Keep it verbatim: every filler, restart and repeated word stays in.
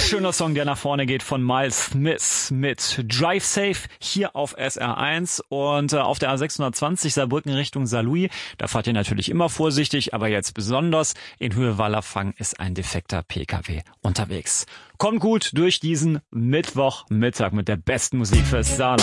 Schöner Song, der nach vorne geht von Miles Smith mit Drive Safe hier auf S R eins und äh, auf der A sechshundertzwanzig Saarbrücken Richtung Saarlouis. Da fahrt ihr natürlich immer vorsichtig, aber jetzt besonders in Höhe Wallerfang ist ein defekter P K W unterwegs. Kommt gut durch diesen Mittwochmittag mit der besten Musik fürs Saarland.